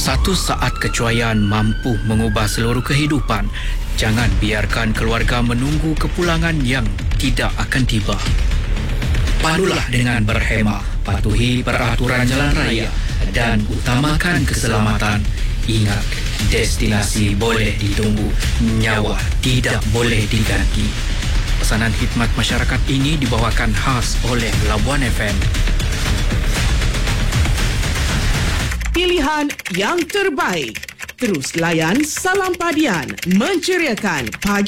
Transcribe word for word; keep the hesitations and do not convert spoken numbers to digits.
Satu saat kecuaian mampu mengubah seluruh kehidupan. Jangan biarkan keluarga menunggu kepulangan yang tidak akan tiba. Padulah dengan berhemah, patuhi peraturan jalan raya dan utamakan keselamatan. Ingat, destinasi boleh ditunggu, nyawa tidak boleh diganti. Pesanan khidmat masyarakat ini dibawakan khas oleh Labuan F M. Pilihan yang terbaik. Terus layan Salam Padian, menceriakan pagi